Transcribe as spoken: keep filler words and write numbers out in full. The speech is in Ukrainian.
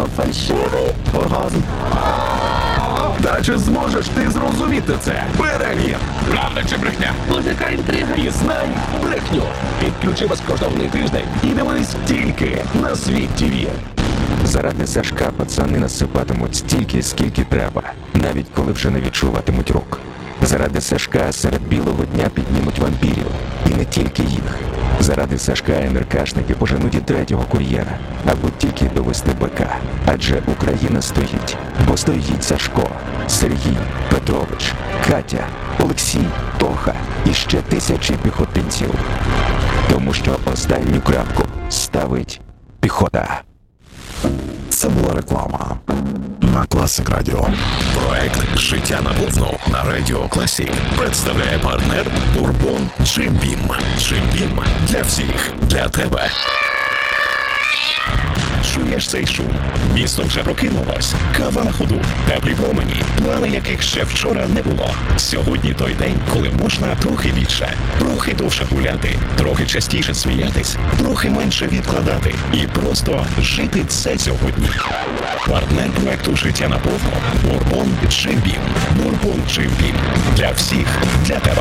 фальшивий оргазм. Та чи зможеш ти зрозуміти це? Перевір! Правда чи брехня? Будь-яка інтрига і знай брехню. Підключи безкоштовний тиждень і дивись тільки на Світ ТВ. Заради Сашка пацани насипатимуть стільки, скільки треба, навіть коли вже не відчуватимуть рук. Заради Сашка серед білого дня піднімуть вампірів, і не тільки їх. Заради Сашка НРКшники поженуть і третього кур'єра, аби тільки довести БК. Адже Україна стоїть, бо стоїть Сашко, Сергій, Петрович, Катя, Олексій, Тоха і ще тисячі піхотинців. Тому що останню крапку ставить піхота. Це була реклама на Класик Радіо. Проект «Життя наповну» на Радіо Класик представляє партнер Бурбон Джим Бім. Джим Бім для всіх, для тебе. Чуєш цей шум? Місто вже прокинулось. Кава на ходу, теплі промені, плани яких ще вчора не було. Сьогодні той день, коли можна трохи більше, трохи довше гуляти, трохи частіше сміятись, трохи менше відкладати і просто жити це сьогодні. Партнер проекту «Життя наповну» Бурбон Джим Бім. Бурбон Джим Бім для всіх, для тебе.